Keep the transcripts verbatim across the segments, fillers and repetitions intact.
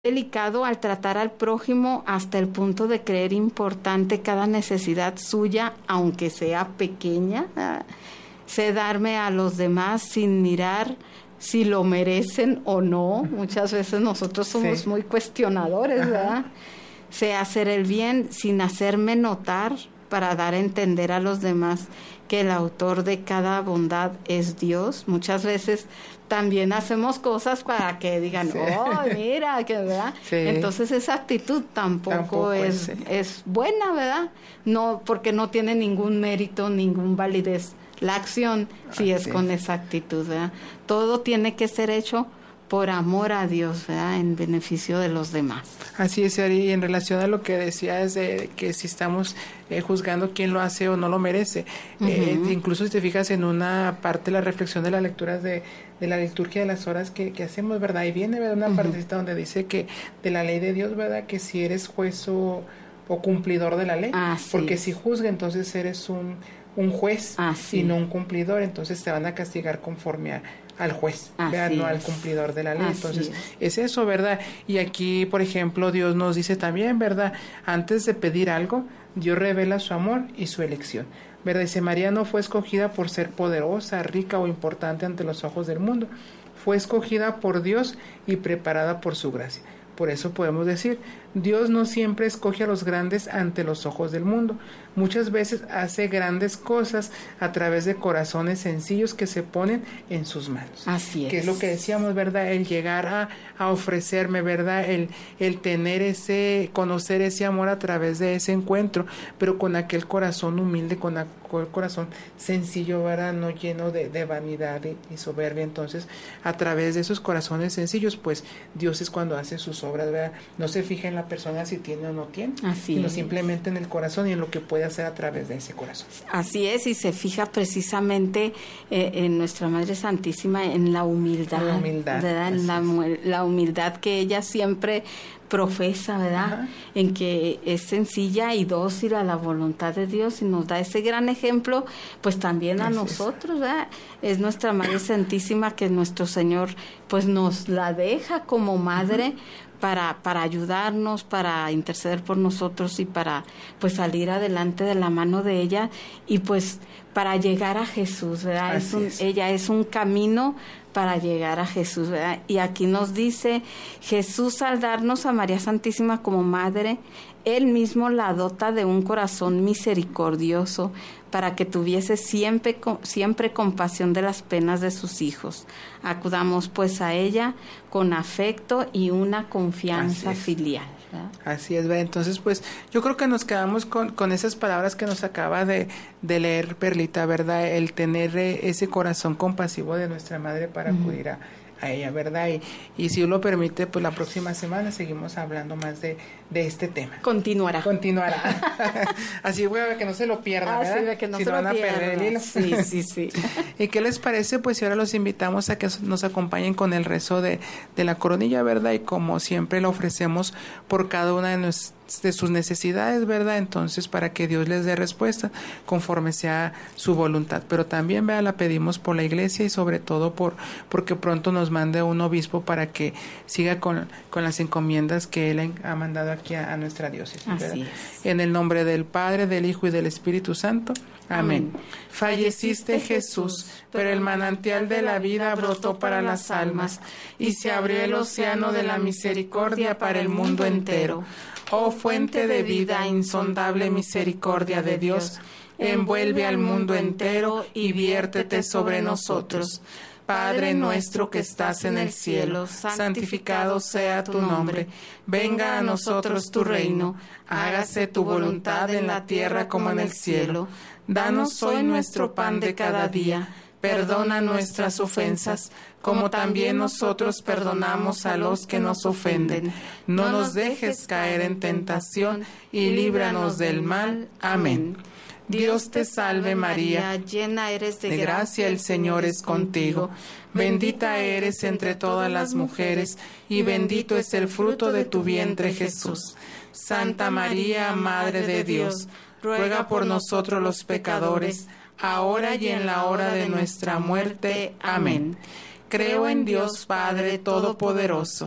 delicado al tratar al prójimo hasta el punto de creer importante cada necesidad suya, aunque sea pequeña. Ah, sé darme a los demás sin mirar si lo merecen o no. Muchas veces nosotros somos sí. muy cuestionadores, ¿verdad? Sé hacer el bien sin hacerme notar para dar a entender a los demás que el autor de cada bondad es Dios. Muchas veces también hacemos cosas para que digan, sí. oh, mira, que verdad. Sí. Entonces esa actitud tampoco, tampoco es, es, es buena, ¿verdad? No, porque no tiene ningún mérito, ningún validez la acción si es con esa actitud, ¿verdad? Todo tiene que ser hecho por amor a Dios, ¿verdad? En beneficio de los demás. Así es, Ari, y en relación a lo que decías de que si estamos eh, juzgando quién lo hace o no lo merece, uh-huh. eh, incluso si te fijas en una parte de la reflexión de las lecturas de, de la liturgia de las horas que, que hacemos, ¿verdad? Y viene, ¿verdad? Una uh-huh. partecita donde dice que de la ley de Dios, ¿verdad? Que si eres juez o, o cumplidor de la ley, ah, sí. porque si juzga, entonces eres un, un juez ah, sí. y no un cumplidor, entonces te van a castigar conforme a al juez, ¿verdad? No al cumplidor de la ley. Así Entonces, es. es eso, ¿verdad? Y aquí, por ejemplo, Dios nos dice también, ¿verdad? Antes de pedir algo, Dios revela su amor y su elección, ¿verdad? Dice, María no fue escogida por ser poderosa, rica o importante ante los ojos del mundo. Fue escogida por Dios y preparada por su gracia. Por eso podemos decir, Dios no siempre escoge a los grandes ante los ojos del mundo. Muchas veces hace grandes cosas a través de corazones sencillos que se ponen en sus manos. Así es. Que es lo que decíamos, ¿verdad? El llegar a, a ofrecerme, ¿verdad? El, el tener ese, conocer ese amor a través de ese encuentro, pero con aquel corazón humilde, con aquel corazón sencillo, ¿verdad? No lleno de, de vanidad y, y soberbia. Entonces, a través de esos corazones sencillos, pues Dios es cuando hace sus obras, ¿verdad? No se fija en la persona si tiene o no tiene, Así sino es. simplemente en el corazón y en lo que puede hacer a través de ese corazón. Así es, y se fija precisamente eh, en nuestra Madre Santísima en la humildad, la humildad, ¿verdad? En la, la humildad que ella siempre profesa, ¿verdad? Ajá. En que es sencilla y dócil a la voluntad de Dios y nos da ese gran ejemplo, pues también a Así nosotros, es. ¿verdad? Es nuestra Madre Santísima que nuestro Señor pues nos la deja como madre. Ajá. para para ayudarnos, para interceder por nosotros y para pues salir adelante de la mano de ella y pues para llegar a Jesús, ¿verdad? Es un, es. Ella es un camino para llegar a Jesús, ¿verdad? Y aquí nos dice, Jesús al darnos a María Santísima como madre, Él mismo la dota de un corazón misericordioso para que tuviese siempre, siempre compasión de las penas de sus hijos. Acudamos pues a ella con afecto y una confianza filial, ¿verdad? Así es, ¿verdad? Entonces, pues, yo creo que nos quedamos con, con esas palabras que nos acaba de, de leer Perlita, ¿verdad? El tener ese corazón compasivo de nuestra Madre para uh-huh. acudir a, a ella, ¿verdad? Y, y si Dios lo permite, pues la próxima semana seguimos hablando más de, de este tema. Continuará. Continuará. Así, güey, que no se lo pierdan, ¿verdad? Así de que no si se no lo van pierdan. a perder el hilo. Sí, sí, sí. ¿Y qué les parece? Pues si ahora los invitamos a que nos acompañen con el rezo de, de la coronilla, ¿verdad? Y como siempre lo ofrecemos por cada una de nuestras de sus necesidades, ¿verdad? Entonces, para que Dios les dé respuesta conforme sea su voluntad. Pero también, ¿verdad? La pedimos por la iglesia y sobre todo por porque pronto nos mande un obispo para que siga con, con las encomiendas que él ha mandado aquí a, a nuestra diócesis, ¿verdad? Así es. En el nombre del Padre, del Hijo y del Espíritu Santo. Amén. Amén. Falleciste, Jesús, pero el manantial de la vida brotó para las almas y se abrió el océano de la misericordia para el mundo entero. Oh fuente de vida, insondable misericordia de Dios, envuelve al mundo entero y viértete sobre nosotros. Padre nuestro que estás en el cielo, santificado sea tu nombre. Venga a nosotros tu reino. Hágase tu voluntad en la tierra como en el cielo. Danos hoy nuestro pan de cada día. Perdona nuestras ofensas, como también nosotros perdonamos a los que nos ofenden. No nos dejes caer en tentación y líbranos del mal. Amén. Dios te salve María, llena eres de, de gracia, el Señor es contigo. Bendita eres entre todas las mujeres, y bendito es el fruto de tu vientre Jesús. Santa María, Madre de Dios, ruega por nosotros los pecadores, ahora y en la hora de nuestra muerte. Amén. Creo en Dios Padre Todopoderoso,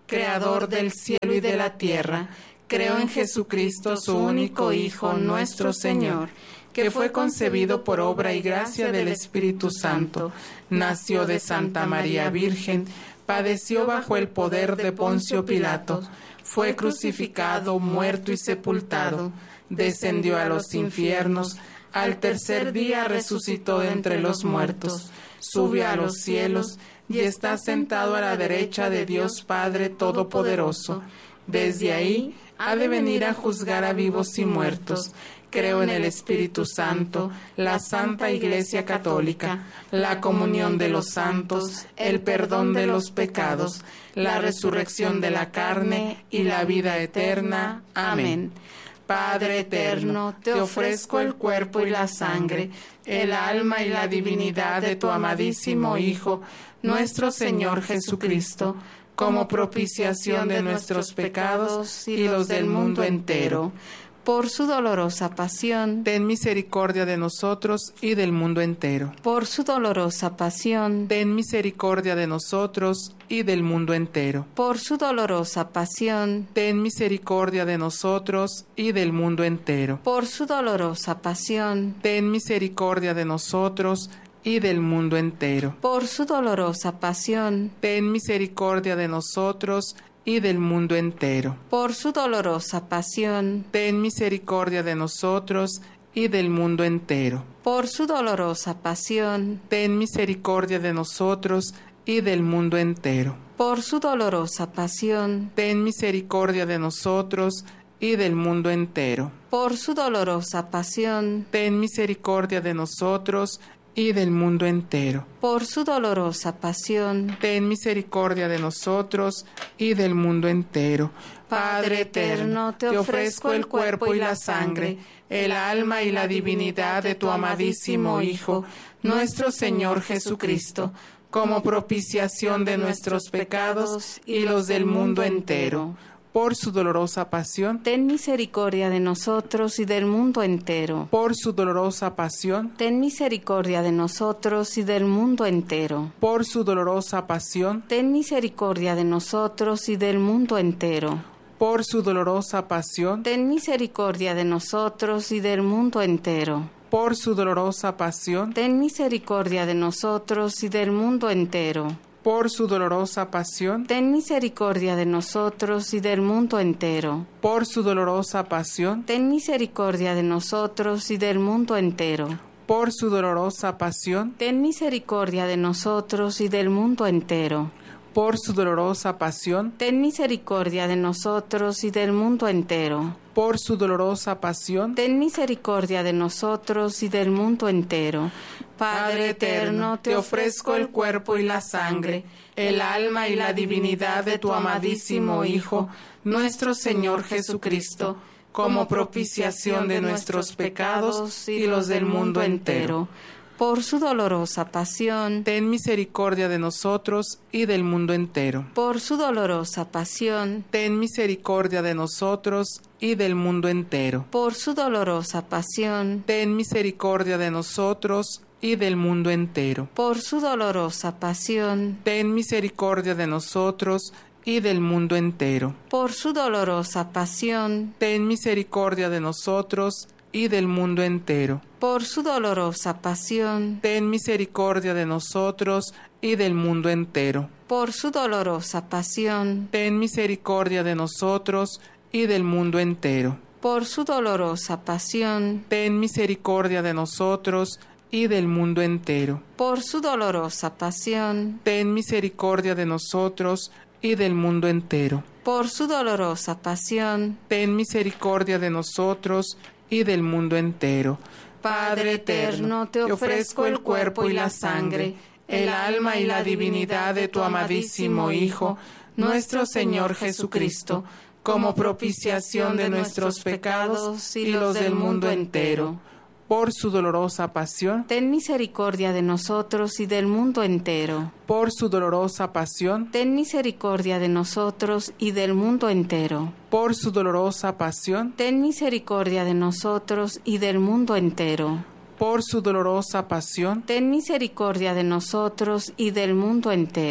Creador del cielo y de la tierra, creo en Jesucristo, su único Hijo, nuestro Señor, que fue concebido por obra y gracia del Espíritu Santo, nació de Santa María Virgen, padeció bajo el poder de Poncio Pilato, fue crucificado, muerto y sepultado, descendió a los infiernos, al tercer día resucitó de entre los muertos, subió a los cielos y está sentado a la derecha de Dios Padre Todopoderoso. Desde ahí ha de venir a juzgar a vivos y muertos. Creo en el Espíritu Santo, la Santa Iglesia Católica, la comunión de los santos, el perdón de los pecados, la resurrección de la carne y la vida eterna. Amén. Padre eterno, te ofrezco el cuerpo y la sangre, el alma y la divinidad de tu amadísimo Hijo, nuestro Señor Jesucristo, como propiciación de nuestros pecados y los del mundo entero. Por su dolorosa pasión, ten misericordia de nosotros y del mundo entero. Por su dolorosa pasión, ten misericordia de nosotros y del mundo entero. Por su dolorosa pasión, ten misericordia de nosotros y del mundo entero. Por su dolorosa pasión, ten misericordia de nosotros y del mundo entero. Por su dolorosa pasión, ten misericordia de nosotros y del mundo entero. Por su dolorosa pasión, ten misericordia de nosotros y del mundo entero. Por su dolorosa pasión, ten misericordia de nosotros y del mundo entero. Por su dolorosa pasión, ten misericordia de nosotros y del mundo entero. Por su dolorosa pasión, ten misericordia de nosotros y del mundo entero. Por su dolorosa pasión, ten misericordia de nosotros y del mundo entero. Padre eterno, te ofrezco el cuerpo y la sangre, el alma y la divinidad de tu amadísimo Hijo, nuestro Señor Jesucristo, como propiciación de nuestros pecados y los del mundo entero. Por su dolorosa pasión, ten misericordia de nosotros y del mundo entero. Por su dolorosa pasión, ten misericordia de nosotros y del mundo entero. Por su dolorosa pasión, ten misericordia de nosotros y del mundo entero. Por su dolorosa pasión, ten misericordia de nosotros y del mundo entero. Por su dolorosa pasión, ten misericordia de nosotros y del mundo entero. Por su dolorosa pasión, ten misericordia de nosotros y del mundo entero. Por su dolorosa pasión, ten misericordia de nosotros y del mundo entero. Por su dolorosa pasión, ten misericordia de nosotros y del mundo entero. Por su dolorosa pasión, ten misericordia de nosotros y del mundo entero. Por su dolorosa pasión, ten misericordia de nosotros y del mundo entero. Padre eterno, te ofrezco el cuerpo y la sangre, el alma y la divinidad de tu amadísimo Hijo, nuestro Señor Jesucristo, como propiciación de nuestros pecados y los del mundo entero. Por su dolorosa pasión, ten misericordia de nosotros y del mundo entero. Por su dolorosa pasión, ten misericordia de nosotros y del mundo entero. Por su dolorosa pasión, ten misericordia de nosotros y del mundo entero. Por su dolorosa pasión, ten misericordia de nosotros y del mundo entero. Por su dolorosa pasión, ten misericordia de nosotros y del mundo entero. Por su dolorosa pasión, ten misericordia de nosotros y del mundo entero. Por su dolorosa pasión, ten misericordia de nosotros y del mundo entero. Por su dolorosa pasión, ten misericordia de nosotros y del mundo entero. Por su dolorosa pasión, ten misericordia de nosotros y del mundo entero. Por su dolorosa pasión, ten misericordia de nosotros y del mundo entero. Padre eterno, te ofrezco el cuerpo y la sangre, el alma y la divinidad de tu amadísimo Hijo, nuestro Señor Jesucristo, como propiciación de nuestros pecados y los del mundo entero. Por su dolorosa pasión, ten misericordia de nosotros y del mundo entero. Por su dolorosa pasión, ten misericordia de nosotros y del mundo entero. Por su dolorosa pasión, ten misericordia de nosotros y del mundo entero. Por su dolorosa pasión, ten misericordia de nosotros y del mundo entero.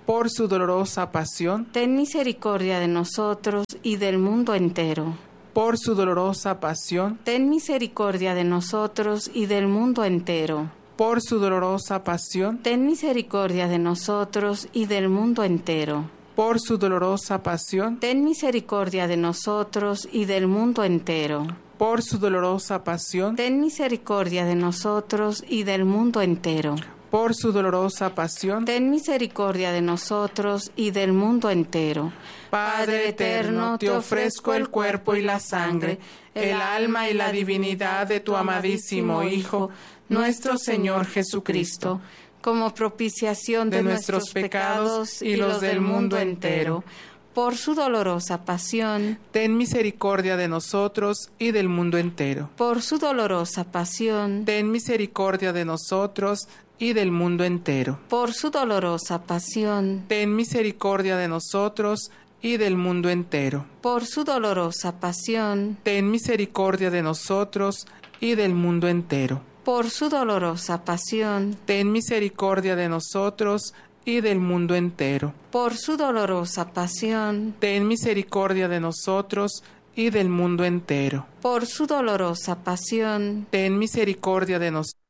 por su dolorosa pasión, ten misericordia de nosotros y del mundo entero. por su dolorosa pasión, Ten misericordia de nosotros y del mundo entero. por su dolorosa pasión, Ten misericordia de nosotros y del mundo entero. por su dolorosa pasión, Ten misericordia de nosotros y del mundo entero. por su dolorosa pasión, Ten misericordia de nosotros y del mundo entero. por su dolorosa pasión. Ten misericordia de nosotros y del mundo entero. Padre eterno, te ofrezco el cuerpo y la sangre, el alma y la divinidad de tu amadísimo Hijo, nuestro Señor Jesucristo, como propiciación de, de nuestros nuestros pecados pecados y los del mundo entero. Por su dolorosa pasión, ten misericordia de nosotros y del mundo entero. por su dolorosa pasión, Ten misericordia de nosotros y del mundo entero. por su dolorosa pasión, Ten misericordia de nosotros y del mundo entero. por su dolorosa pasión, Ten misericordia de nosotros y del mundo entero. por su dolorosa pasión, Ten misericordia de nosotros y del mundo entero. por su dolorosa pasión, Ten misericordia de nosotros y del mundo entero. por su dolorosa pasión, Ten misericordia de nosotros